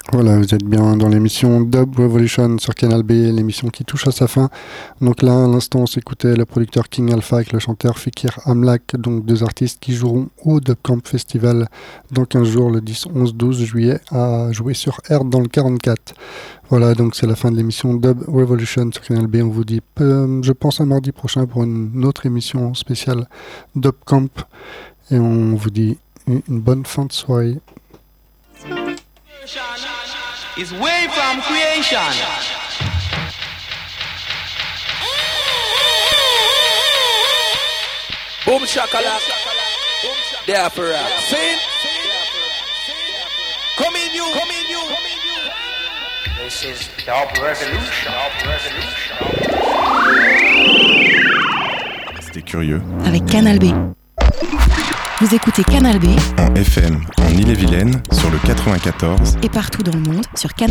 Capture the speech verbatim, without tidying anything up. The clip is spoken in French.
Voilà, vous êtes bien dans l'émission Dub Revolution sur Canal B, l'émission qui touche à sa fin. Donc là, à l'instant, on s'écoutait le producteur King Alpha avec le chanteur Fikir Amlak, donc deux artistes qui joueront au Dub Camp Festival dans quinze jours, le dix, onze, douze juillet, à jouer sur Erd dans le quarante-quatre. Voilà, donc c'est la fin de l'émission Dub Revolution sur Canal B. On vous dit, euh, je pense, à mardi prochain pour une autre émission spéciale Dub Camp. Et on vous dit une bonne fin de soirée. Is way from creation. Boom shakalak, there for rap. See? Come in you, come in you, come in you. This is Dub Revolution, Dub Revolution. C'était curieux. Avec Canal B. Vous écoutez Canal B En F M, en Ille-et-Vilaine, sur le quatre-vingt-quatorze. et partout dans le monde sur Canal B.